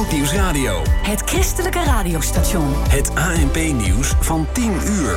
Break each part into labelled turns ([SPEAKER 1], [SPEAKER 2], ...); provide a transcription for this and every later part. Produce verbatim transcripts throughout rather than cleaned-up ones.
[SPEAKER 1] Grootnieuws Radio.
[SPEAKER 2] Het christelijke radiostation.
[SPEAKER 1] Het A N P-nieuws van tien uur.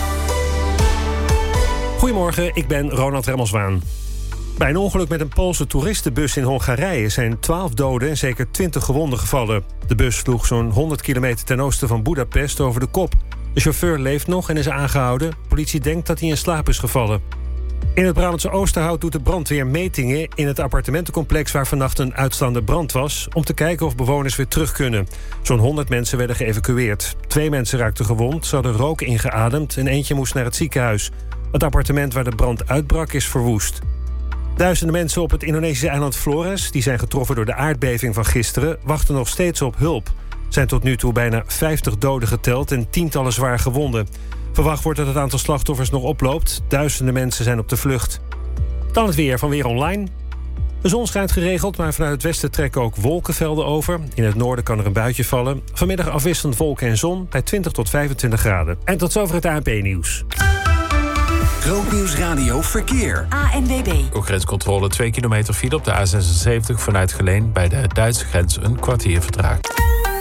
[SPEAKER 3] Goedemorgen, ik ben Ronald Remmelswaan. Bij een ongeluk met een Poolse toeristenbus in Hongarije zijn twaalf doden en zeker twintig gewonden gevallen. De bus sloeg zo'n honderd kilometer ten oosten van Budapest over de kop. De chauffeur leeft nog en is aangehouden. Politie denkt dat hij in slaap is gevallen. In het Brabantse Oosterhout doet de brandweer metingen in het appartementencomplex waar vannacht een uitslaande brand was, om te kijken of bewoners weer terug kunnen. Zo'n honderd mensen werden geëvacueerd. Twee mensen raakten gewond, ze hadden rook ingeademd en eentje moest naar het ziekenhuis. Het appartement waar de brand uitbrak is verwoest. Duizenden mensen op het Indonesische eiland Flores, die zijn getroffen door de aardbeving van gisteren, wachten nog steeds op hulp. Er zijn tot nu toe bijna vijftig doden geteld en tientallen zwaar gewonden. Verwacht wordt dat het aantal slachtoffers nog oploopt. Duizenden mensen zijn op de vlucht. Dan het weer van Weer Online. De zon schijnt geregeld, maar vanuit het westen trekken ook wolkenvelden over. In het noorden kan er een buitje vallen. Vanmiddag afwisselend wolken en zon bij twintig tot vijfentwintig graden. En tot zover het A N P-nieuws.
[SPEAKER 1] Grootnieuws Radio Verkeer.
[SPEAKER 2] A N W B.
[SPEAKER 4] Ook grenscontrole twee kilometer file op de A zesenzeventig vanuit Geleen. Bij de Duitse grens een kwartier vertraagd.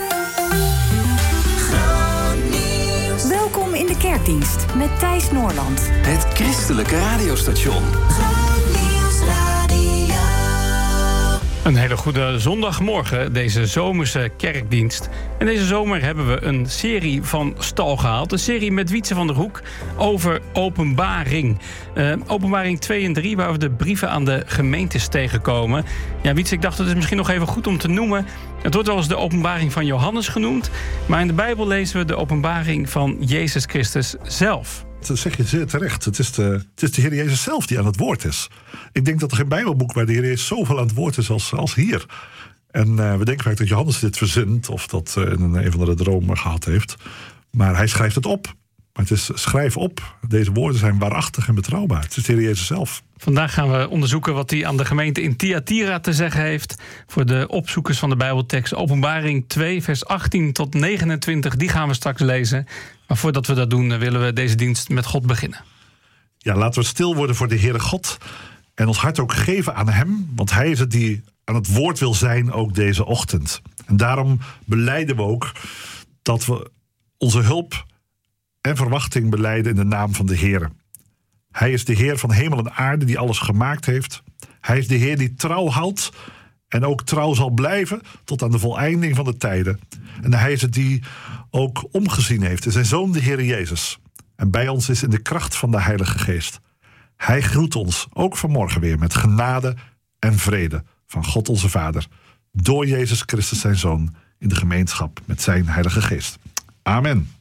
[SPEAKER 2] Welkom in de kerkdienst met Thijs Noorland.
[SPEAKER 1] Het christelijke radiostation.
[SPEAKER 5] Een hele goede zondagmorgen, deze zomerse kerkdienst. En deze zomer hebben we een serie van stal gehaald. Een serie met Wietse van der Hoek over openbaring. Uh, openbaring twee en drie, waar we de brieven aan de gemeentes tegenkomen. Ja, Wietse, ik dacht het is misschien nog even goed om te noemen. Het wordt wel eens de openbaring van Johannes genoemd. Maar in de Bijbel lezen we de openbaring van Jezus Christus zelf.
[SPEAKER 6] Dat zeg je zeer terecht. Het is, de, het is de Heer Jezus zelf die aan het woord is. Ik denk dat er geen Bijbelboek waar de Heer Jezus zoveel aan het woord is als, als hier. En uh, we denken vaak dat Johannes dit verzint of dat uh, in een, een of andere droom gehad heeft. Maar hij schrijft het op. Maar het is schrijf op. Deze woorden zijn waarachtig en betrouwbaar. Het is de Heer Jezus zelf.
[SPEAKER 5] Vandaag gaan we onderzoeken wat hij aan de gemeente in Thyatira te zeggen heeft. Voor de opzoekers van de Bijbeltekst. Openbaring twee, vers achttien tot negenentwintig. Die gaan we straks lezen. Maar voordat we dat doen, willen we deze dienst met God beginnen.
[SPEAKER 6] Ja, laten we stil worden voor de Heere God. En ons hart ook geven aan hem. Want hij is het die aan het woord wil zijn ook deze ochtend. En daarom belijden we ook dat we onze hulp en verwachting belijden in de naam van de Heer. Hij is de Heer van hemel en aarde die alles gemaakt heeft. Hij is de Heer die trouw houdt en ook trouw zal blijven tot aan de voleinding van de tijden. En hij is het die ook omgezien heeft in zijn Zoon, de Heer Jezus. En bij ons is in de kracht van de Heilige Geest. Hij groet ons ook vanmorgen weer met genade en vrede van God onze Vader. Door Jezus Christus zijn Zoon in de gemeenschap met zijn Heilige Geest. Amen.